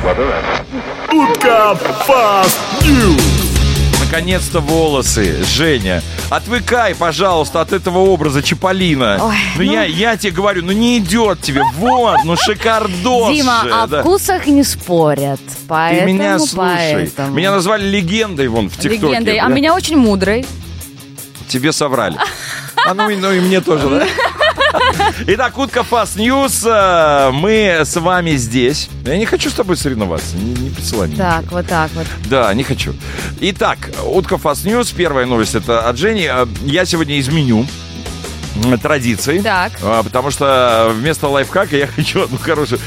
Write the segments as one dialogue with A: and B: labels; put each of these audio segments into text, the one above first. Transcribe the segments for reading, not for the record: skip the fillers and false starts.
A: Утка Фаст Ньюс.
B: Наконец-то волосы, Женя. Отвыкай, пожалуйста, от этого образа Чиполлино.
C: Ой,
B: я тебе говорю, не идет тебе. Вот, шикардос
C: Дима,
B: же,
C: о вкусах не спорят. Поэтому,
B: Ты меня слушай. Меня назвали легендой вон в ТикТоке.
C: Легендой, а меня очень мудрой.
B: Тебе соврали. Ну и мне тоже, да? Итак, Утка Фаст Ньюс. Мы с вами здесь. Я не хочу с тобой соревноваться. Не присылай мне.
C: Так, вот так вот.
B: Да, не хочу. Итак, Утка Фаст Ньюс. Первая новость это от Жени. Я сегодня изменю традиции.
C: Так.
B: Потому что вместо лайфхака я хочу одну хорошую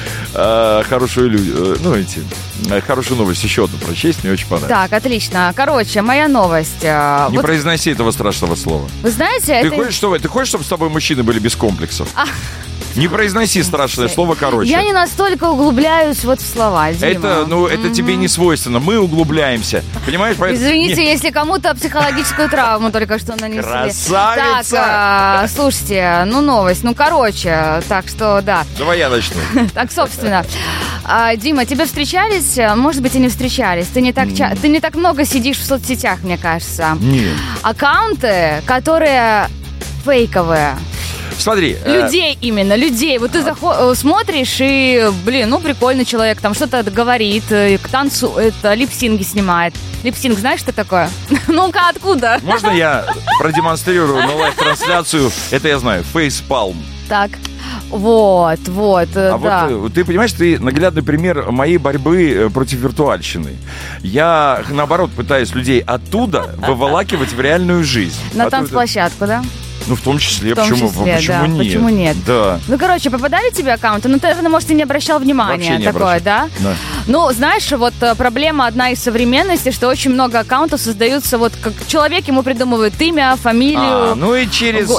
B: новость еще одну прочесть. Мне очень понравилось.
C: Так, отлично. Короче, моя новость.
B: Не произноси этого страшного слова.
C: Вы знаете,
B: Ты хочешь, чтобы с тобой мужчины были без комплексов? Не произноси страшное слово, короче.
C: Я не настолько углубляюсь вот в слова, Дима.
B: Это тебе не свойственно. Мы углубляемся. Понимаешь?
C: Извините, если кому-то психологическую травму только что нанесли.
B: Красавица!
C: Так, слушайте, новость. Короче, так что, да.
B: Давай я начну.
C: Так, собственно. Дима, тебе встречались? Может быть, и не встречались. Ты не так много сидишь в соцсетях, мне кажется.
B: Нет.
C: Аккаунты, которые фейковые.
B: Смотри.
C: Людей именно, людей. Вот ты смотришь и, прикольный человек, там что-то говорит, танцует, липсинги снимает. Липсинг, знаешь, что такое? Ну-ка, откуда?
B: Можно я продемонстрирую на лайв-трансляцию? Это я знаю, фейспалм.
C: Так. Вот, да.
B: Вот ты понимаешь, ты наглядный пример моей борьбы против виртуальщины. Я, наоборот, пытаюсь людей оттуда выволакивать в реальную жизнь.
C: На танцплощадку, да?
B: В том числе.
C: Почему нет? Почему нет?
B: Да.
C: Попадали тебе аккаунты? Ты, наверное, может, и не обращал внимания.
B: Вообще не
C: такое, да? Знаешь, вот проблема одна из современности, что очень много аккаунтов создаются, вот как человек ему придумывает имя, фамилию.
B: И через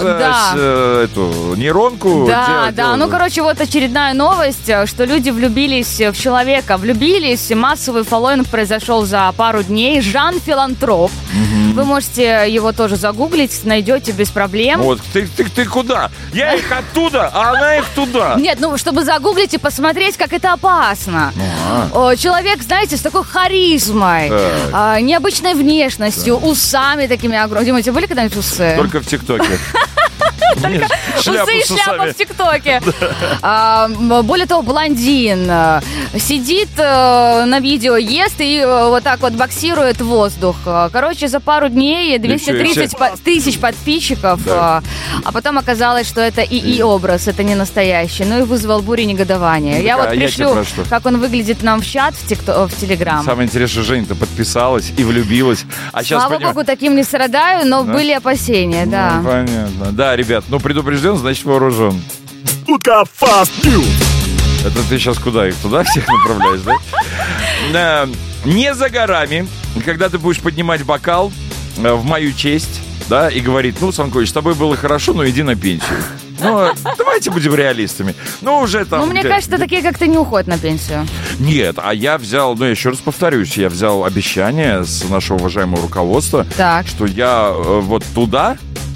B: эту нейронку.
C: Да. Вот очередная новость, что люди влюбились в человека. Массовый фолловинг произошел за пару дней. Жан Филантроп. Вы можете его тоже загуглить, найдете без проблем.
B: Вот, ты куда? Я их оттуда, а она их туда.
C: Нет, чтобы загуглить и посмотреть, как это опасно. Человек, знаете, с такой харизмой, необычной внешностью, усами такими огромными. Дима, у тебя были когда-нибудь усы?
B: Только в ТикТоке.
C: Только усы и шляпа в ТикТоке. Более того, блондин сидит на видео, ест и вот так вот боксирует воздух. Короче, за пару дней 230 тысяч подписчиков, а потом оказалось, что это ИИ-образ, это не настоящий. И вызвал бурю негодования. Я вот пришлю, как он выглядит нам в чат в Телеграм.
B: Самое интересное, Женя-то подписалась и влюбилась.
C: Слава богу, таким не страдаю, но были опасения, да.
B: Понятно. Да, ребят, предупрежден, значит вооружен.
A: Утка Фаст Ньюс.
B: Это ты сейчас куда? Их туда всех направляешь, да? Не за горами, когда ты будешь поднимать бокал в мою честь, да, и говорить, Санкович, с тобой было хорошо, но иди на пенсию. Давайте будем реалистами. Уже там...
C: мне кажется, такие, как ты, не уходят на пенсию.
B: Нет, а я взял, я еще раз повторюсь, я взял обещание с нашего уважаемого руководства, что я вот туда...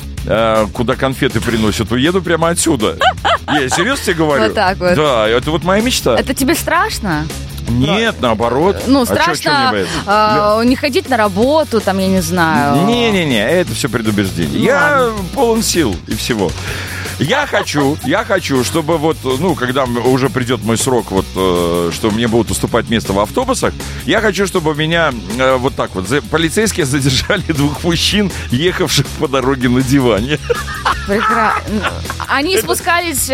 B: куда конфеты приносят, уеду прямо отсюда. Я серьезно тебе говорю?
C: Вот так вот.
B: Да, это вот моя мечта.
C: Это тебе страшно?
B: Нет, наоборот.
C: Страшно не ходить на работу, там, я не знаю.
B: Не-не-не, это все предубеждение. Я полон сил и всего. Я хочу, чтобы когда уже придет мой срок, что мне будут уступать место в автобусах, я хочу, чтобы меня полицейские задержали 2 мужчин, ехавших по дороге на диване.
C: Прекрасно. Они спускались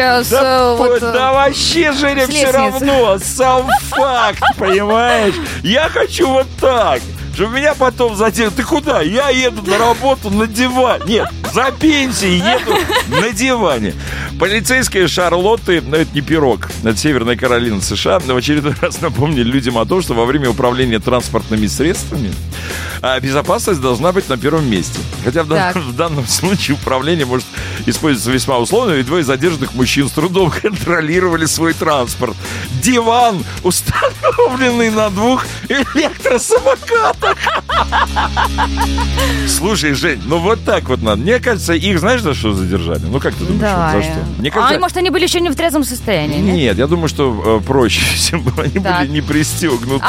B: Да вообще, Женя, все равно, сам факт, понимаешь? Я хочу вот так. Чтобы меня потом затем... Ты куда? Я еду на работу на диване. Нет, за пенсией еду на диване. Полицейские Шарлотты, это не пирог, это Северная Каролина, США, в очередной раз напомнили людям о том, что во время управления транспортными средствами безопасность должна быть на первом месте. Хотя в данном случае управление может использоваться весьма условно, ведь 2 задержанных мужчин с трудом контролировали свой транспорт. Диван, установленный на 2 электросамокатах. Слушай, Жень, ну вот так вот надо. Мне кажется, их, знаешь, за что задержали? Ну как ты думаешь,
C: Да.
B: за что? Мне кажется...
C: может, они были еще не в трезвом состоянии, нет?
B: Нет, я думаю, что проще, если бы они
C: Так.
B: были не пристегнуты.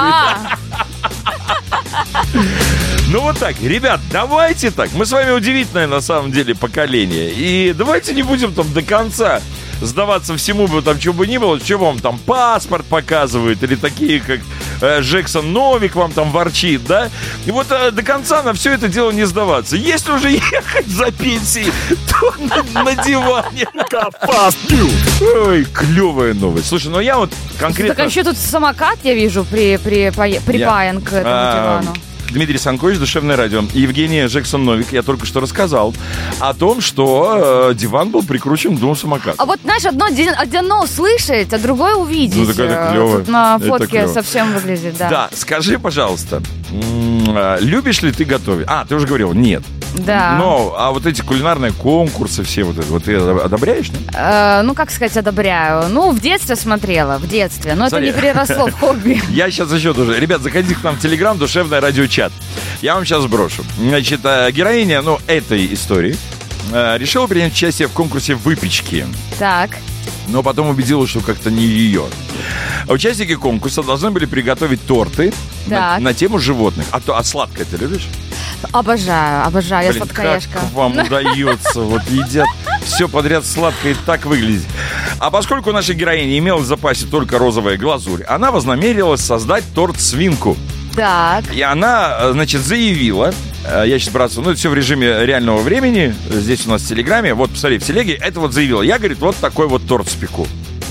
B: Ну вот так, ребят, давайте так. Мы с вами удивительное на самом деле поколение. И давайте не будем там до конца сдаваться всему, там, что бы ни было, что вам там паспорт показывает, или такие, как Джексон Новик вам там ворчит, да? И вот до конца на все это дело не сдаваться. Если уже ехать за пенсией, то на диване.
A: Fast News.
B: Ой, клевая новость. Слушай, ну я вот конкретно...
C: Так а еще тут самокат, я вижу, припаян к этому дивану.
B: Дмитрий Санкович, Душевное радио. Евгения Джексон-Новик, я только что рассказал о том, что диван был прикручен к двум самокатам.
C: А вот, знаешь, одно услышать, а другое увидеть.
B: Ну, так это клево.
C: Тут на
B: Это
C: фотке
B: клево.
C: совсем выглядит, да.
B: Да, скажи, пожалуйста, любишь ли ты готовить? Ты уже говорил, нет.
C: Да.
B: Но, а вот эти кулинарные конкурсы все вот это, вот ты одобряешь, нет?
C: Ну, как сказать, одобряю. Ну, в детстве смотрела, но это
B: Смотри.
C: не переросло в хобби.
B: Я сейчас еще тоже. Ребят, заходите к нам в Телеграм, Душевное радио-чат. Я вам сейчас брошу. Значит, героиня, этой истории решила принять участие в конкурсе выпечки.
C: Так.
B: Но потом убедилась, что как-то не ее. Участники конкурса должны были приготовить торты на тему животных. А сладкое ты любишь?
C: Обожаю, я
B: Блин,
C: сладкоежка.
B: как вам удается? Вот едят все подряд сладкое и так выглядит. А поскольку наша героиня имела в запасе только розовая глазурь, она вознамерилась создать торт-свинку.
C: Так.
B: И она, значит, заявила, я сейчас браться, это все в режиме реального времени, здесь у нас в Телеграме, вот, посмотри, в Телеге, это вот заявила, я, говорит, вот такой вот торт спеку.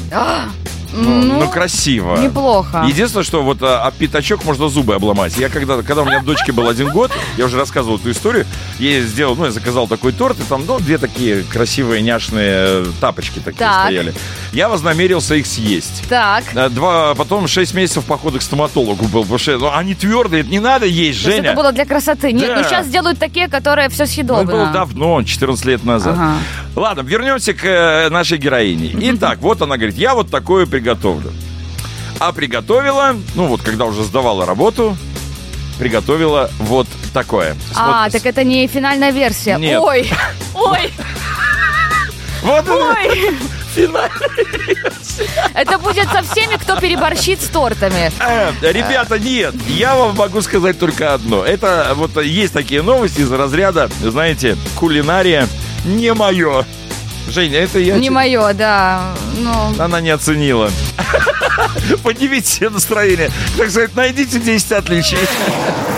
B: Ну, красиво.
C: Неплохо.
B: Единственное, что вот об пятачок можно зубы обломать. Я когда у меня дочке был 1 год, я уже рассказывал эту историю, я ей сделал, я заказал такой торт, и там, 2 такие красивые няшные тапочки такие стояли. Я вознамерился их съесть.
C: Так.
B: Потом 6 месяцев похода к стоматологу был, потому что они твердые, это не надо есть,
C: То есть
B: Женя.
C: это было для красоты. Нет,
B: Да.
C: сейчас делают такие, которые все съедобно.
B: Это было давно, 14 лет назад.
C: Ага.
B: Ладно, вернемся к нашей героине. Итак, вот она говорит, я вот такое приготовлю. А приготовила, когда уже сдавала работу, приготовила вот такое.
C: Так это не финальная версия.
B: Нет.
C: Ой.
B: Вот она,
C: Ой.
B: финальная.
C: Это будет со всеми, кто переборщит с тортами.
B: Ребята, нет, я вам могу сказать только одно. Это вот есть такие новости из разряда, знаете, кулинария не мое. Женя, это я...
C: Не мое, да.
B: Она не оценила. Поднимите себе настроение. Так сказать, найдите 10 отличий.